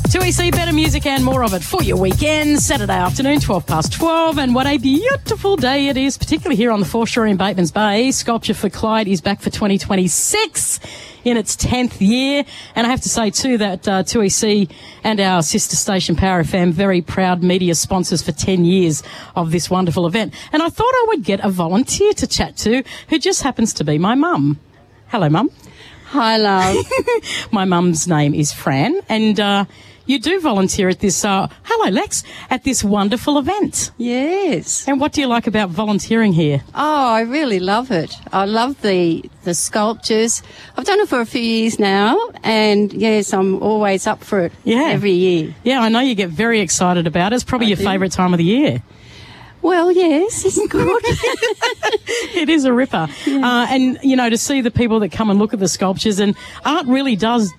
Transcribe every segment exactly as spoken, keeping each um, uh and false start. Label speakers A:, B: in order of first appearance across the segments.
A: two E C, better music and more of it for your weekend. Saturday afternoon, twelve past twelve. And what a beautiful day it is, particularly here on the foreshore in Bateman's Bay. Sculpture for Clyde is back for twenty twenty-six in its tenth year. And I have to say, too, that uh, two E C and our sister station Power F M, very proud media sponsors for ten years of this wonderful event. And I thought I would get a volunteer to chat to who just happens to be my mum. Hello, Mum.
B: Hi, love.
A: My mum's name is Fran, and uh, you do volunteer at this, uh, hello, Lex, at this wonderful event.
B: Yes.
A: And what do you like about volunteering here?
B: Oh, I really love it. I love the the sculptures. I've done it for a few years now, and yes, I'm always up for it
A: Yeah.
B: every year.
A: Yeah, I know you get very excited about it. It's probably
B: I
A: your
B: do.
A: favourite time of the year.
B: Well, yes, it's good.
A: It is a ripper. Uh, and, you know, to see the people that come and look at the sculptures, and art really does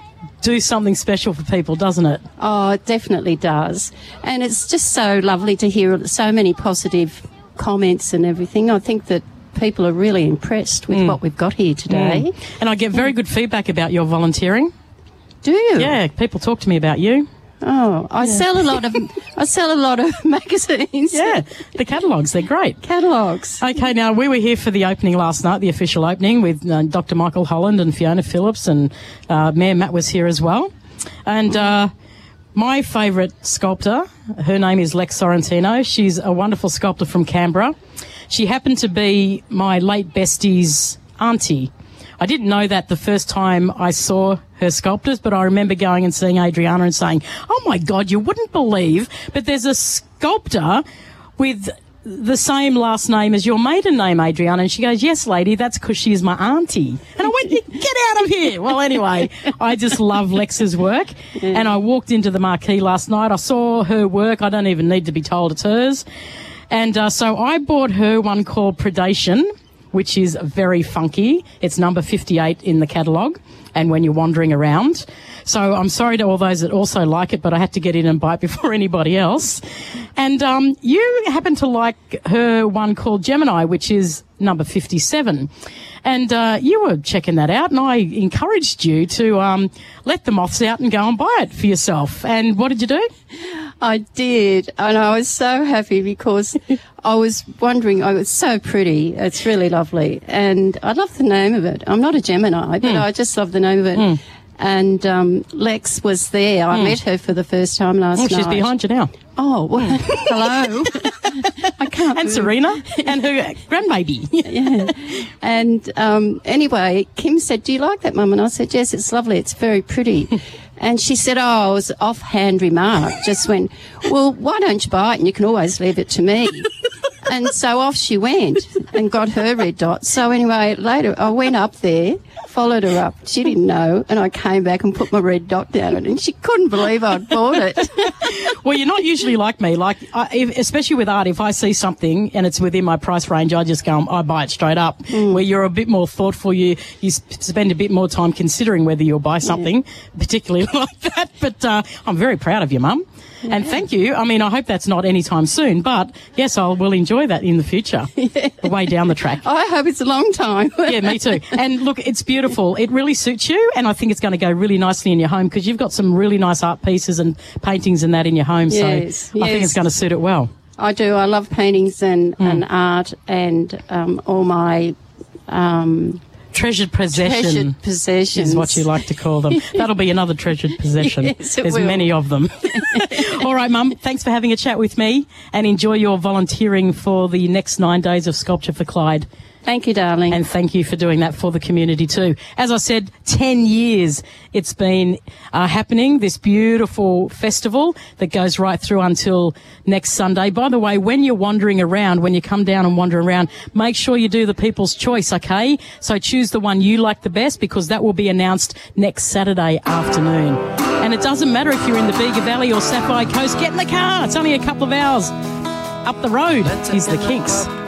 A: do something special for people, doesn't it?
B: Oh, it definitely does. And it's just so lovely to hear so many positive comments and everything. I think that people are really impressed with what we've got here today.
A: Mm. And I get very good feedback about your volunteering.
B: Do you?
A: Yeah, people talk to me about you.
B: Oh, I sell a lot of I sell a lot of magazines.
A: Yeah, the catalogues, they're great.
B: Catalogues.
A: Okay, now we were here for the opening last night, the official opening, with uh, Doctor Michael Holland and Fiona Phillips, and uh, Mayor Matt was here as well. And uh, my favourite sculptor, her name is Lex Sorrentino. She's a wonderful sculptor from Canberra. She happened to be my late bestie's auntie. I didn't know that the first time I saw her sculptors, but I remember going and seeing Adriana and saying, oh, my God, you wouldn't believe, but there's a sculptor with the same last name as your maiden name, Adriana. And she goes, yes, lady, that's because she's my auntie. And I went, get out of here. Well, anyway, I just love Lex's work.
B: Yeah.
A: And I walked into the marquee last night. I saw her work. I don't even need to be told it's hers. And uh, so I bought her one called Predation, which is very funky. It's number fifty-eight in the catalogue, and when you're wandering around. So I'm sorry to all those that also like it, but I had to get in and buy it before anybody else. And um, you happen to like her one called Gemini, which is number fifty-seven. And uh, you were checking that out, and I encouraged you to um, let the moths out and go and buy it for yourself. And what did you do?
B: I did, and I was so happy because I was wondering, oh, it's so pretty, it's really lovely, and I love the name of it. I'm not a Gemini, but
A: Mm.
B: I just love the name of it.
A: Mm.
B: And um, Lex was there. I
A: Mm.
B: met her for the first time last
A: Oh,
B: night.
A: she's behind you now.
B: Oh, well, hello. I can't
A: And
B: move.
A: Serena and her grandbaby.
B: Yeah. And um, anyway, Kim said, do you like that, Mum? And I said, yes, it's lovely. It's very pretty. And she said, oh, it was an offhand remark. Just went, well, why don't you buy it and you can always leave it to me. And so off she went and got her red dot. So anyway, later I went up there, followed her up. She didn't know, and I came back and put my red dot down, and she couldn't believe I'd bought it.
A: Well, you're not usually like me. Like, I, if, especially with art, if I see something and it's within my price range, I just go, I buy it straight up.
B: Mm.
A: Where you're a bit more thoughtful, you you sp- spend a bit more time considering whether you'll buy something, particularly like that. But uh, I'm very proud of you, Mum. Yeah. And thank you. I mean, I hope that's not anytime soon, but yes, I will enjoy that in the future, yeah. Way down the track.
B: I hope it's a long time.
A: Yeah, me too. And look, it's beautiful. It really suits you, and I think it's going to go really nicely in your home because you've got some really nice art pieces and paintings and that in your home.
B: Yes,
A: so
B: yes.
A: I think it's going to suit it well.
B: I do. I love paintings and,
A: Mm.
B: and art and um, all my... Um,
A: Treasured possession
B: treasured possessions
A: is what you like to call them. That'll be another treasured possession.
B: Yes, it
A: There's
B: will.
A: many of them. All right, Mum, thanks for having a chat with me, and enjoy your volunteering for the next nine days of Sculpture for Clyde.
B: Thank you, darling.
A: And thank you for doing that for the community too. As I said, ten years it's been uh, happening, this beautiful festival that goes right through until next Sunday. By the way, when you're wandering around, when you come down and wander around, make sure you do the People's Choice, okay? So choose the one you like the best, because that will be announced next Saturday afternoon. And it doesn't matter if you're in the Bega Valley or Sapphire Coast, get in the car. It's only a couple of hours up the road. Is the Kinks.